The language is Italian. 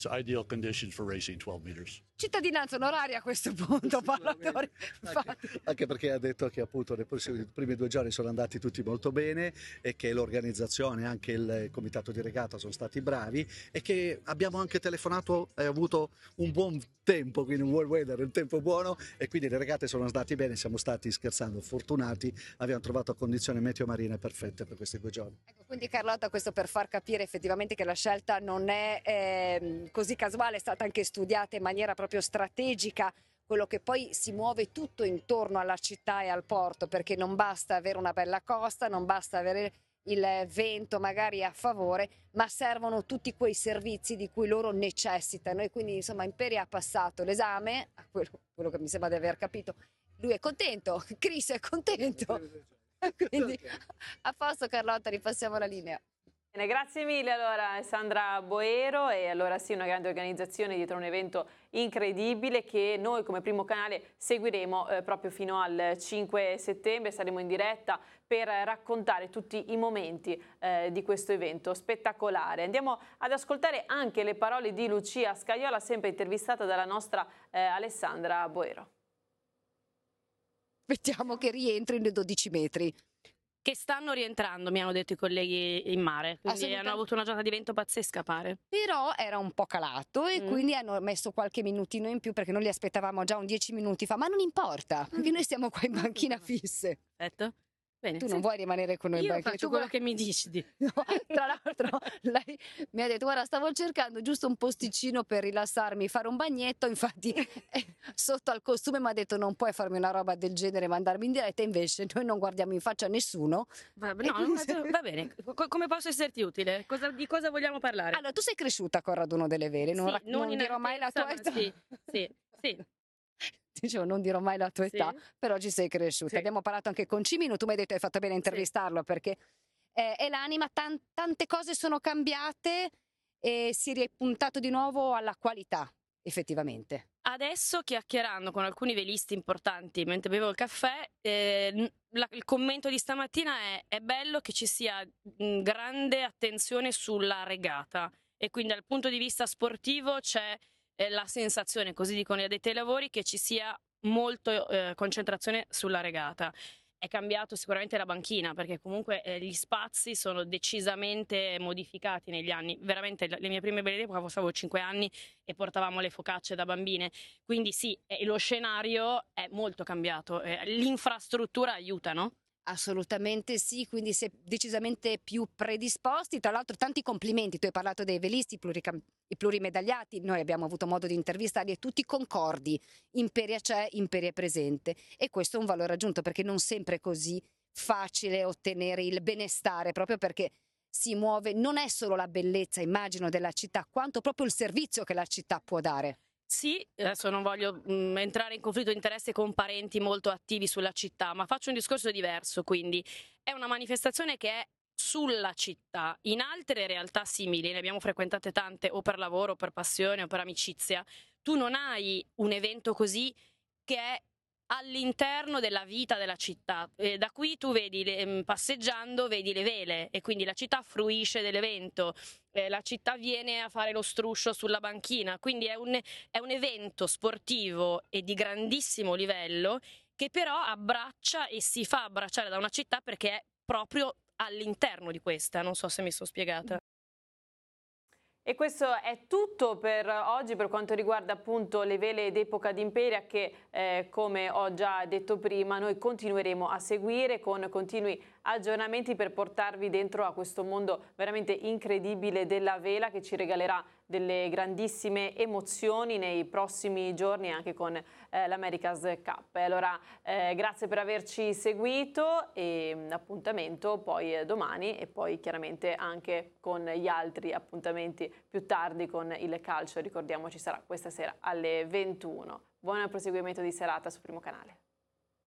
It's ideal conditions for racing 12 meters. Cittadinanza onoraria a questo punto, parlatori. Anche perché ha detto che appunto i primi 2 giorni sono andati tutti molto bene e che l'organizzazione, anche il comitato di regata sono stati bravi e che abbiamo anche telefonato e avuto un buon tempo, quindi un buon weather, un tempo buono, e quindi le regate sono andate bene, siamo stati, scherzando, fortunati, abbiamo trovato condizioni meteo marine perfette per questi 2 giorni. Ecco, quindi Carlotta, questo per far capire effettivamente che la scelta non è così casuale, è stata anche studiata in maniera proprio strategica, quello che poi si muove tutto intorno alla città e al porto, perché non basta avere una bella costa, non basta avere il vento magari a favore, ma servono tutti quei servizi di cui loro necessitano, e quindi insomma Imperia ha passato l'esame, quello che mi sembra di aver capito. Lui è contento, Chris è contento, quindi a posto. Carlotta, ripassiamo la linea. Bene, grazie mille allora Alessandra Boero. E allora sì, una grande organizzazione dietro un evento incredibile che noi come primo canale seguiremo proprio fino al 5 settembre, saremo in diretta per raccontare tutti i momenti di questo evento spettacolare. Andiamo ad ascoltare anche le parole di Lucia Scaiola, sempre intervistata dalla nostra Alessandra Boero. Aspettiamo che rientri nei 12 metri. Che stanno rientrando, mi hanno detto i colleghi in mare, quindi hanno avuto una giornata di vento pazzesca, pare. Però era un po' calato e quindi hanno messo qualche minutino in più, perché noi li aspettavamo già un 10 minuti fa, ma non importa, perché noi stiamo qua in banchina fisse. Perfetto. Bene, Tu non vuoi rimanere con noi in io banchina? faccio quello che mi dici. No, tra l'altro lei mi ha detto: guarda, stavo cercando giusto un posticino per rilassarmi, fare un bagnetto, infatti sotto al costume mi ha detto non puoi farmi una roba del genere, mandarmi in diretta, invece noi non guardiamo in faccia a nessuno. Va bene, come posso esserti utile? Di cosa vogliamo parlare? Allora, tu sei cresciuta con Raduno delle Vele, non dirò mai la tua età. Sì. Dicevo, non dirò mai la tua età, però ci sei cresciuta. Sì. Abbiamo parlato anche con Cimino, tu mi hai detto hai fatto bene a intervistarlo, perché è l'anima, tante cose sono cambiate e si è ripuntato di nuovo alla qualità, effettivamente. Adesso, chiacchierando con alcuni velisti importanti mentre bevo il caffè, il commento di stamattina è bello che ci sia grande attenzione sulla regata, e quindi dal punto di vista sportivo c'è la sensazione, così dicono gli addetti ai lavori, che ci sia molto concentrazione sulla regata. È cambiato sicuramente la banchina, perché comunque gli spazi sono decisamente modificati negli anni. Veramente le mie prime belle idee, avevo 5 anni e portavamo le focacce da bambine, quindi sì, lo scenario è molto cambiato, l'infrastruttura aiuta, no? Assolutamente sì, quindi si è decisamente più predisposti. Tra l'altro tanti complimenti, tu hai parlato dei velisti, i plurimedagliati, noi abbiamo avuto modo di intervistarli e tutti concordi, Imperia c'è, Imperia è presente, e questo è un valore aggiunto, perché non sempre è così facile ottenere il benestare, proprio perché si muove, non è solo la bellezza, immagino, della città, quanto proprio il servizio che la città può dare. Sì, adesso non voglio entrare in conflitto di interesse con parenti molto attivi sulla città, ma faccio un discorso diverso, quindi è una manifestazione che è sulla città. In altre realtà simili, ne abbiamo frequentate tante, o per lavoro, o per passione, o per amicizia, tu non hai un evento così che è all'interno della vita della città. Da qui tu vedi, passeggiando, vedi le vele, e quindi la città fruisce dell'evento, la città viene a fare lo struscio sulla banchina, quindi è un evento sportivo e di grandissimo livello, che però abbraccia e si fa abbracciare da una città perché è proprio all'interno di questa. Non so se mi sono spiegata. E questo è tutto per oggi per quanto riguarda appunto le vele d'epoca d'Imperia, che come ho già detto prima noi continueremo a seguire con continui aggiornamenti per portarvi dentro a questo mondo veramente incredibile della vela, che ci regalerà delle grandissime emozioni nei prossimi giorni anche con l'America's Cup. Allora grazie per averci seguito, e appuntamento poi domani, e poi chiaramente anche con gli altri appuntamenti più tardi con il calcio. Ricordiamo, ci sarà questa sera alle 21. Buon proseguimento di serata su Primo Canale.